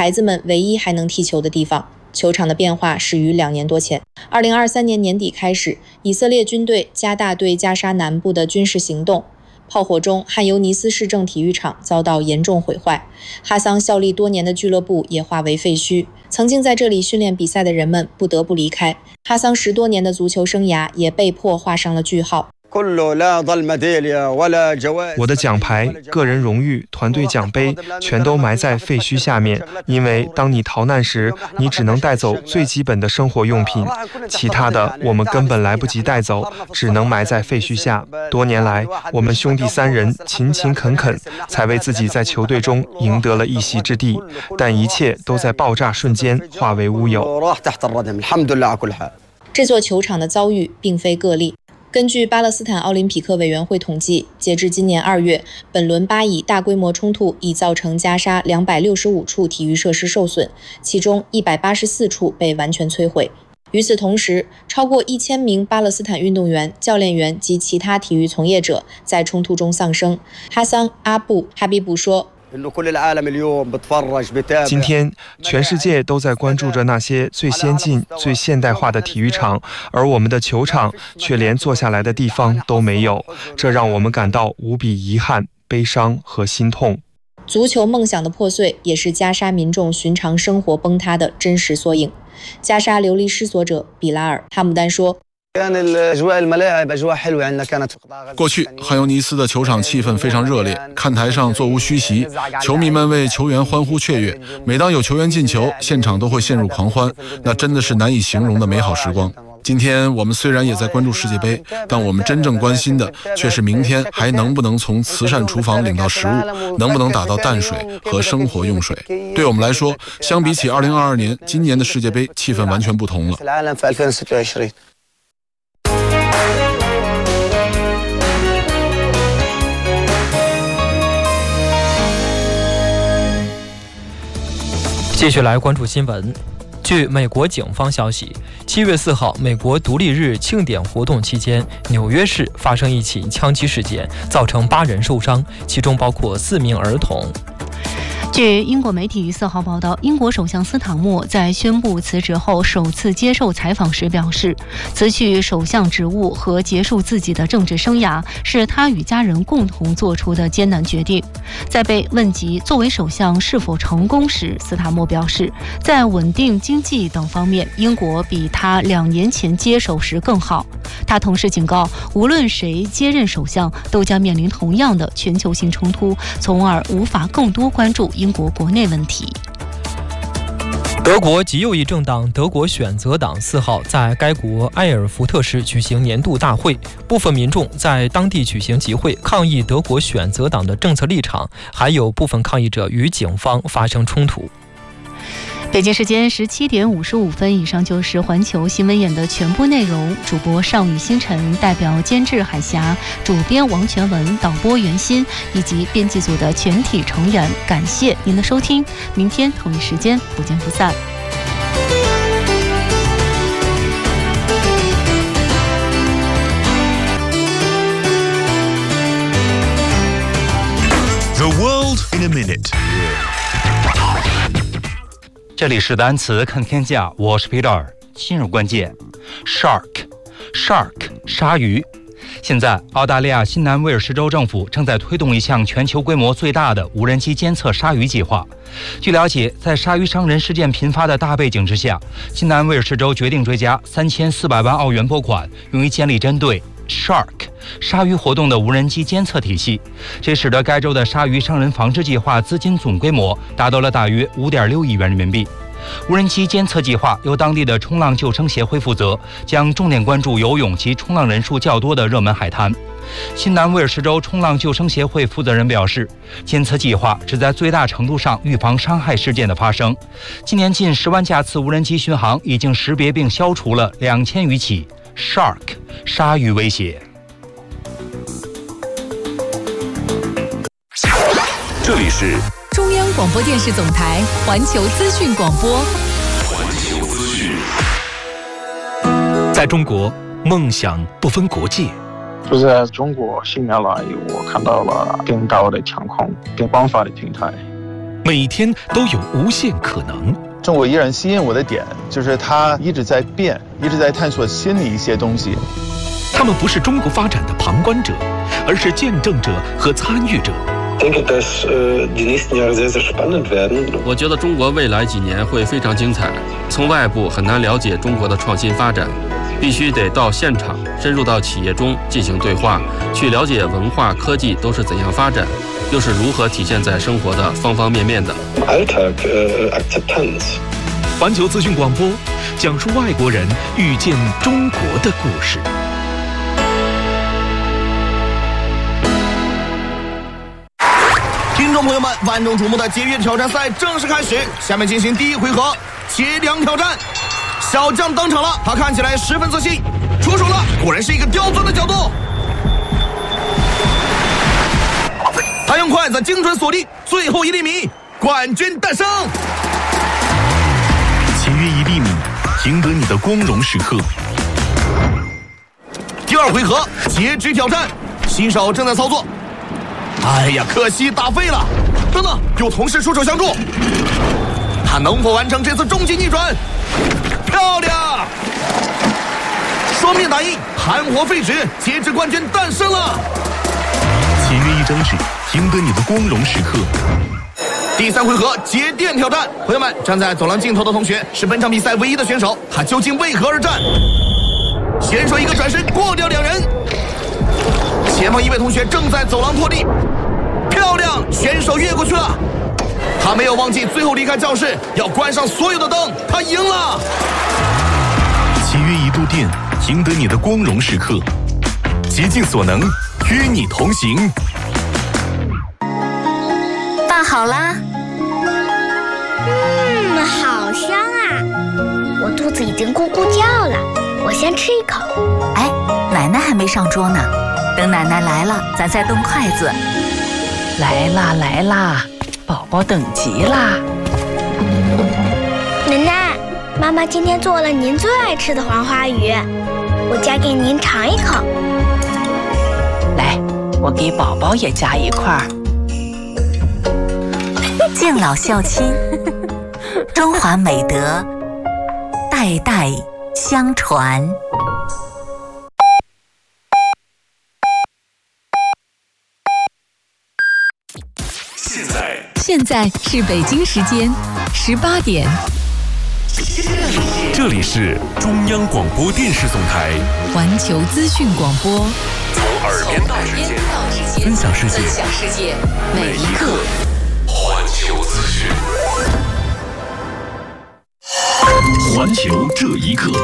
孩子们唯一还能踢球的地方。球场的变化始于2年多前。2023年年底开始，以色列军队加大对加沙南部的军事行动。炮火中，汉尤尼斯市政体育场遭到严重毁坏，哈桑效力多年的俱乐部也化为废墟。曾经在这里训练比赛的人们不得不离开，哈桑10多年的足球生涯也被迫画上了句号。 我的奖牌、个人荣誉、团队奖杯全都埋在废墟下面，因为当你逃难时，你只能带走最基本的生活用品，其他的我们根本来不及带走，只能埋在废墟下。多年来，我们兄弟3人勤勤恳恳，才为自己在球队中赢得了一席之地，但一切都在爆炸瞬间化为乌有。 这座球场的遭遇并非个例。根据巴勒斯坦奥林匹克委员会统计，截至今年2月，本轮巴以大规模冲突已造成加沙265处体育设施受损，其中184处被完全摧毁。与此同时，超过1000名巴勒斯坦运动员、教练员及其他体育从业者在冲突中丧生。哈桑·阿布·哈比布说， 今天，全世界都在关注着那些最先进、最现代化的体育场，而我们的球场却连坐下来的地方都没有，这让我们感到无比遗憾、悲伤和心痛。 足球梦想的破碎，也是加沙民众寻常生活崩塌的真实缩影。加沙流离失所者比拉尔·哈姆丹说， 过去汉尤尼斯的球场气氛非常热烈，看台上座无虚席，球迷们为球员欢呼雀跃，每当有球员进球，现场都会陷入狂欢，那真的是难以形容的美好时光。今天我们虽然也在关注世界杯，但我们真正关心的却是明天还能不能从慈善厨房领到食物，能不能打到淡水和生活用水。对我们来说，相比起2022年，今年的世界杯气氛完全不同了。 继续来关注新闻。据美国警方消息，7月4号，美国独立日庆典活动期间，纽约市发生一起枪击事件，造成8人受伤，其中包括4名儿童。 据英国媒体4号报道，英国首相斯塔默在宣布辞职后首次接受采访时表示，辞去首相职务和结束自己的政治生涯是他与家人共同做出的艰难决定。在被问及作为首相是否成功时，斯塔默表示，在稳定经济等方面，英国比他2年前接手时更好。他同时警告，无论谁接任首相，都将面临同样的全球性冲突，从而无法更多关注英国国内问题。 德国极右翼政党德国选择党4号在该国埃尔福特市举行年度大会，部分民众在当地举行集会抗议德国选择党的政策立场，还有部分抗议者与警方发生冲突。 北京时间17点55分，以上就是环球新闻眼的全部内容。主播尚宇星辰，代表监制海峡、主编王全文、导播袁鑫以及编辑组的全体成员，感谢您的收听。明天同一时间不见不散。 The world in a minute。 这里是单词看天下，我是 Peter。今日关键 Shark 鲨鱼。现在澳大利亚新南威尔士州政府正在推动一项全球规模最大的无人机监测鲨鱼计划。据了解，在鲨鱼伤人事件频发的大背景之下，新南威尔士州决定追加3400万澳元拨款，用于建立针对Shark 鲨鱼活动的无人机监测体系，这使得该州的鲨鱼伤人防治计划资金总规模达到了大约5.6亿元人民币。无人机监测计划由当地的冲浪救生协会负责，将重点关注游泳及冲浪人数较多的热门海滩。新南威尔士州冲浪救生协会负责人表示，监测计划旨在最大程度上预防伤害事件的发生。今年近10万架次无人机巡航已经识别并消除了2000余起 Shark 鲨鱼威胁。 这里是中央广播电视总台环球资讯广播。 环球资讯。 在中国，梦想不分国界。 就在中国，10年来，我看到了更高的天空、更广泛的平台。 每天都有无限可能。 中国依然吸引我的点就是它一直在变，一直在探索新的一些东西。 他们不是中国发展的旁观者，而是见证者和参与者。 我觉得中国未来几年会非常精彩。从外部很难了解中国的创新发展，必须得到现场，深入到企业中进行对话，去了解文化、科技都是怎样发展，又是如何体现在生活的方方面面的。 环球资讯广播，讲述外国人遇见中国的故事。 听众朋友们，万众瞩目的节约挑战赛正式开始，下面进行第一回合截梁挑战。小将登场了，他看起来十分自信，出手了，果然是一个刁钻的角度。他用筷子精准锁定最后1厘米，冠军诞生。 节约1厘米，赢得你的光荣时刻。 第二回合截肢挑战，新手正在操作。哎呀，可惜打废了。等等，有同事出手相助，他能否完成这次终极逆转？漂亮！双面打印，含活废纸，截肢冠军诞生了。 节约1张纸，赢得你的光荣时刻。 第三回合节电挑战，朋友们，站在走廊尽头的同学是本场比赛唯一的选手，他究竟为何而战？选手一个转身过掉2人，前方一位同学正在走廊拖地，漂亮，选手越过去了。他没有忘记最后离开教室要关上所有的灯，他赢了。 节约1度电，赢得你的光荣时刻。竭尽所能，与你同行。 饭好啦。 好香啊！我肚子已经咕咕叫了，我先吃一口。 哎，奶奶还没上桌呢，等奶奶来了，咱再动筷子。 来啦来啦，宝宝等急啦。 奶奶，妈妈今天做了您最爱吃的黄花鱼，我夹给您尝一口。 来，我给宝宝也夹一块儿。 敬老孝亲，中华美德代代相传。 现在是北京时间18点。 这里是中央广播电视总台环球资讯广播， 从耳边到世界，分享世界， 每一刻。 环球资讯，环球这一刻。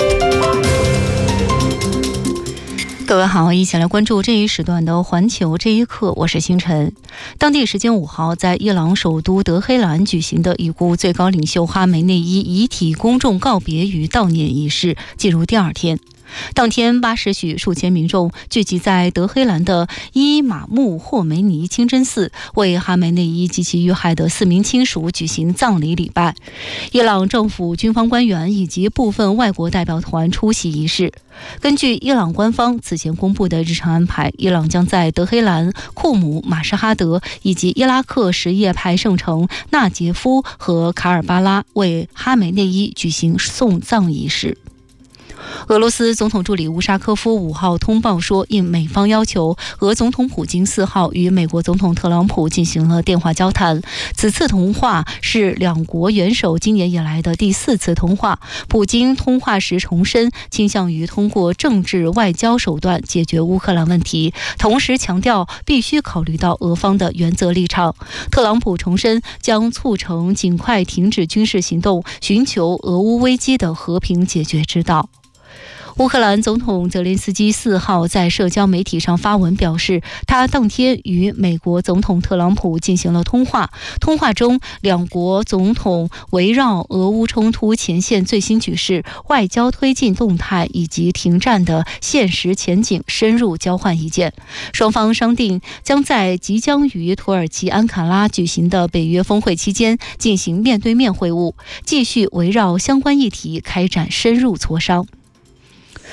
各位好，一起来关注这一时段的环球这一刻，我是星辰。当地时间5号，在伊朗首都德黑兰举行的已故最高领袖哈梅内伊遗体公众告别与悼念仪式进入第2天。当天8时许，数千民众聚集在德黑兰的伊玛目霍梅尼清真寺，为哈梅内伊及其遇害的4名亲属举行葬礼礼拜。伊朗政府军方官员以及部分外国代表团出席仪式。根据伊朗官方此前公布的日程安排，伊朗将在德黑兰、库姆、马什哈德以及伊拉克什叶派圣城纳杰夫和卡尔巴拉为哈梅内伊举行送葬仪式。俄罗斯总统助理乌沙科夫5号通报说，应美方要求，俄总统普京4号与美国总统特朗普进行了电话交谈。此次通话是两国元首今年以来的第4次通话。普京通话时重申倾向于通过政治外交手段解决乌克兰问题，同时强调必须考虑到俄方的原则立场。特朗普重申将促成尽快停止军事行动，寻求俄乌危机的和平解决之道。乌克兰总统泽连斯基4号在社交媒体上发文表示，他当天与美国总统特朗普进行了通话。通话中，两国总统围绕俄乌冲突前线最新局势、外交推进动态以及停战的现实前景深入交换意见。双方商定将在即将于土耳其安卡拉举行的北约峰会期间进行面对面会晤，继续围绕相关议题开展深入磋商。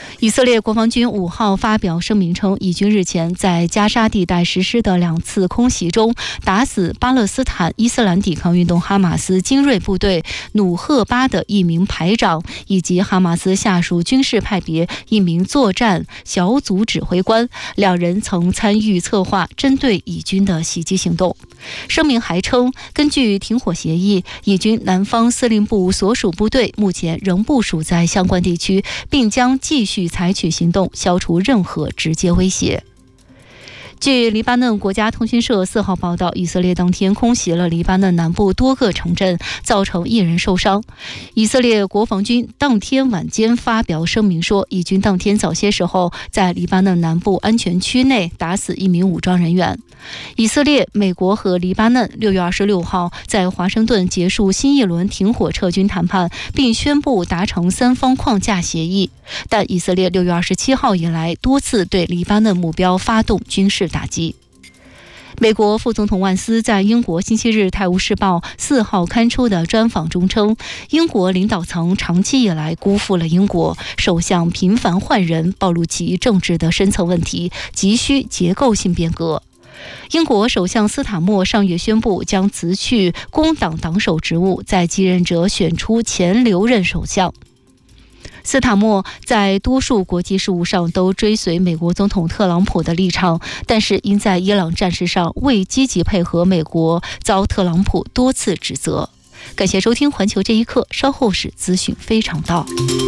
以色列国防军5号发表声明称，以军日前在加沙地带实施的2次空袭中，打死巴勒斯坦伊斯兰抵抗运动哈马斯精锐部队努赫巴的一名排长，以及哈马斯下属军事派别一名作战小组指挥官，2人曾参与策划针对以军的袭击行动。声明还称，根据停火协议，以军南方司令部所属部队目前仍部署在相关地区，并将继续采取行动，消除任何直接威胁。据黎巴嫩国家通讯社4号报道，以色列当天空袭了黎巴嫩南部多个城镇，造成1人受伤。以色列国防军当天晚间发表声明说，以军当天早些时候在黎巴嫩南部安全区内打死1名武装人员。以色列、美国和黎巴嫩6月26号在华盛顿结束新一轮停火撤军谈判，并宣布达成3方框架协议。但以色列6月27号以来多次对黎巴嫩目标发动军事打击。美国副总统万斯在英国星期日《泰晤士报》4号刊出的专访中称，英国领导层长期以来辜负了英国，首相频繁换人，暴露其政治的深层问题，急需结构性变革。英国首相斯塔默上月宣布将辞去工党党首职务，在继任者选出前留任首相。斯塔默在多数国际事务上都追随美国总统特朗普的立场，但是因在伊朗战事上未积极配合美国，遭特朗普多次指责。感谢收听环球这一刻，稍后是资讯非常道。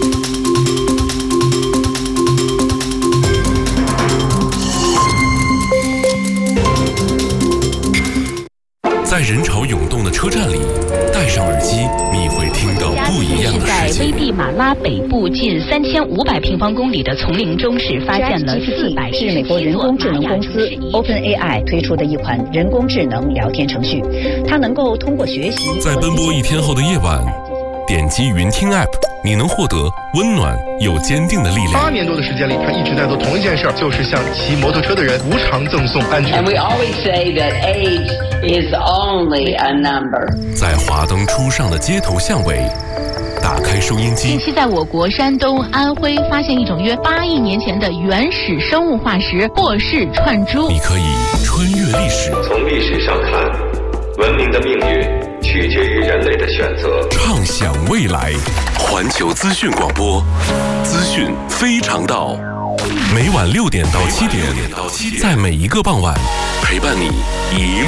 在人潮涌动的车站里，戴上耳机，你会听到不一样的世界。 在危地马拉北部近3500平方公里的丛林中，是发现了400 是美国人工智能公司 OpenAI 推出的一款人工智能聊天程序，它能够通过学习。 在奔波一天后的夜晚，点击云听 App， 你能获得温暖又坚定的力量。 8年多的时间里，他一直在做同一件事，就是向骑摩托车的人无偿赠送安全。 And we always say that age is only a number。 在华灯初上的街头巷尾，打开收音机。 近期在我国山东、安徽发现一种约8亿年前的原始生物化石霍氏串珠。 你可以穿越历史， 从历史上看，文明的命运取决于人类的选择。 畅想未来，环球资讯广播，资讯非常道。每晚6点到7点，在每一个傍晚陪伴你一